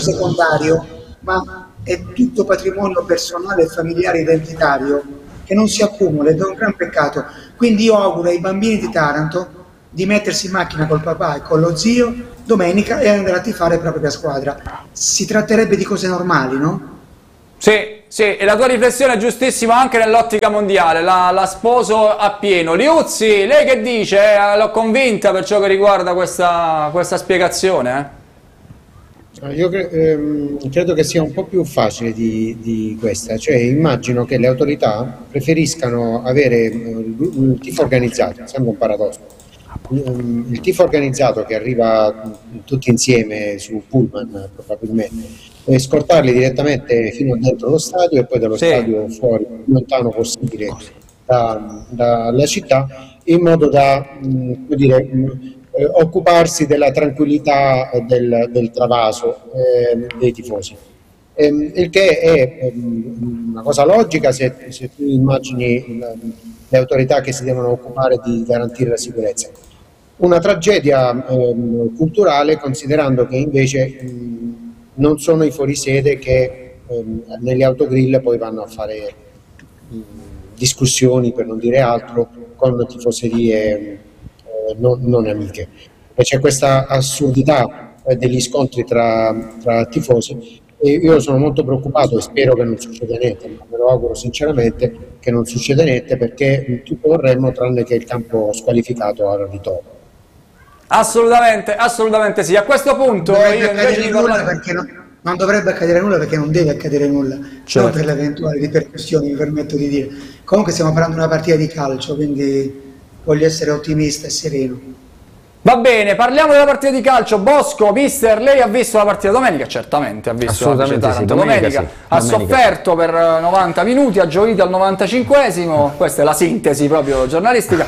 secondario, ma è tutto patrimonio personale, familiare, identitario, che non si accumula, ed è un gran peccato. Quindi io auguro ai bambini di Taranto di mettersi in macchina col papà e con lo zio domenica e andare a tifare la propria squadra. Si tratterebbe di cose normali, no? Sì, sì, e la tua riflessione è giustissima anche nell'ottica mondiale, la sposo appieno. Liuzzi, lei che dice? L'ho convinta per ciò che riguarda questa spiegazione? Io credo che sia un po' più facile di questa, cioè immagino che le autorità preferiscano avere il tifo organizzato, sembra un paradosso, il tifo organizzato che arriva tutti insieme su pullman probabilmente, e scortarli direttamente fino dentro lo stadio e poi dallo stadio fuori, il più lontano possibile dalla città, in modo da come dire, occuparsi della tranquillità del travaso dei tifosi. Il che è una cosa logica se tu immagini le autorità che si devono occupare di garantire la sicurezza. Una tragedia culturale, considerando che invece non sono i fuorisede che negli autogrill poi vanno a fare discussioni, per non dire altro, con tifoserie non amiche. E c'è questa assurdità degli scontri tra tifosi, e io sono molto preoccupato e spero che non succeda niente, ma me lo auguro sinceramente che non succeda niente, perché tutto vorremmo tranne che il campo squalificato al ritorno. Assolutamente, assolutamente sì. A questo punto io invece di parlare... Non dovrebbe accadere nulla, perché non deve accadere nulla, certo, non per le eventuali ripercussioni, mi permetto di dire. Comunque stiamo parlando di una partita di calcio, quindi voglio essere ottimista e sereno. Va bene, parliamo della partita di calcio. Bosco, mister, lei ha visto la partita domenica? Certamente ha visto la partita sì, domenica. Sì, ha sofferto per 90 minuti, ha gioito al 95esimo, questa è la sintesi proprio giornalistica,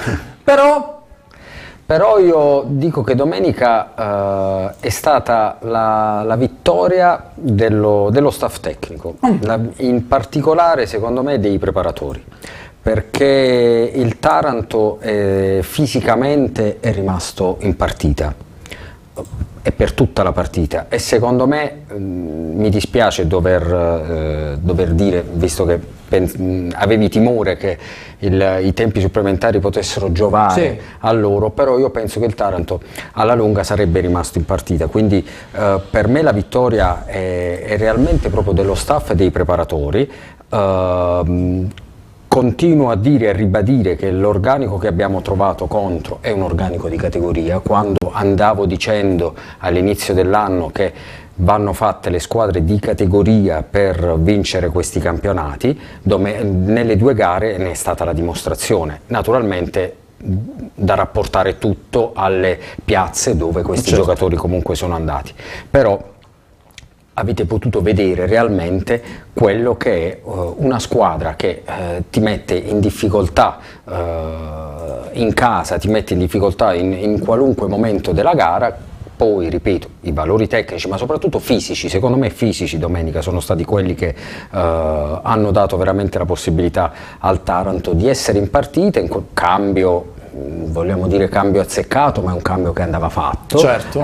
Però io dico che domenica è stata la vittoria dello staff tecnico, in particolare secondo me dei preparatori, perché il Taranto fisicamente è rimasto in partita e per tutta la partita, e secondo me mi dispiace dover dire, visto che avevi timore che i tempi supplementari potessero giovare a loro, però io penso che il Taranto alla lunga sarebbe rimasto in partita, quindi per me la vittoria è realmente proprio dello staff e dei preparatori. Continuo a dire e a ribadire che l'organico che abbiamo trovato contro è un organico di categoria. Quando andavo dicendo all'inizio dell'anno che vanno fatte le squadre di categoria per vincere questi campionati, nelle due gare ne è stata la dimostrazione. Naturalmente da rapportare tutto alle piazze dove questi giocatori comunque sono andati, però avete potuto vedere realmente quello che è una squadra che ti mette in difficoltà in casa, ti mette in difficoltà in qualunque momento della gara. Poi, ripeto, i valori tecnici, ma soprattutto fisici, secondo me fisici domenica sono stati quelli che hanno dato veramente la possibilità al Taranto di essere in partita, in quel cambio, vogliamo dire cambio azzeccato, ma è un cambio che andava fatto. Certo.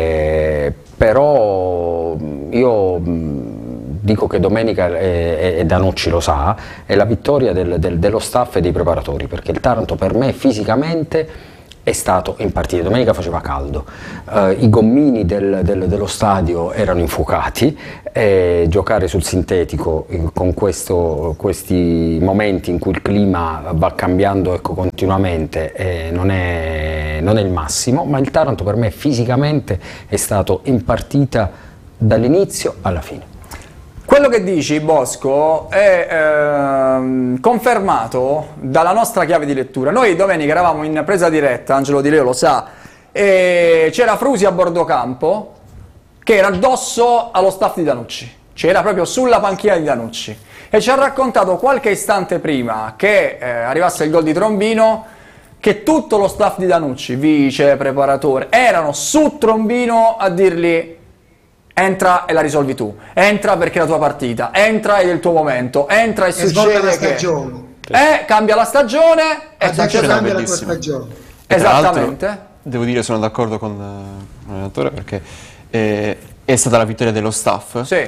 Però io dico che domenica, e Danucci lo sa, è la vittoria dello staff e dei preparatori, perché il Taranto per me fisicamente è stato in partita. Domenica faceva caldo, i gommini dello stadio erano infuocati, e giocare sul sintetico con questi momenti in cui il clima va cambiando continuamente non è il massimo, ma il Taranto per me fisicamente è stato in partita dall'inizio alla fine. Quello che dici, Bosco, è confermato dalla nostra chiave di lettura. Noi domenica eravamo in presa diretta, Angelo Di Leo lo sa, e c'era Frusi a bordo campo che era addosso allo staff di Danucci, c'era proprio sulla panchina di Danucci, e ci ha raccontato qualche istante prima che arrivasse il gol di Trombino che tutto lo staff di Danucci, vice, preparatore, erano su Trombino a dirgli: entra e la risolvi tu, entra perché è la tua partita, entra ed è il tuo momento, entra e succede la che stagione. Cambia la stagione e cambia la tua stagione. Esattamente. Devo dire, sono d'accordo con l'allenatore, perché È stata la vittoria dello staff? Sì.